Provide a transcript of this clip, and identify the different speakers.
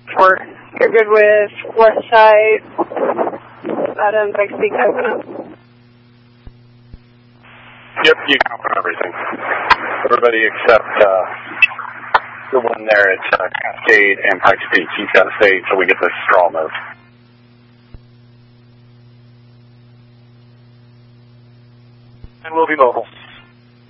Speaker 1: 4. You're good with west side, Adam, Pikes Peak, Coconut.
Speaker 2: Yep, you can open everything. Everybody except the one there at Cascade and Pikes Peak. He's got to stay until we get this straw moved. And we'll be mobile.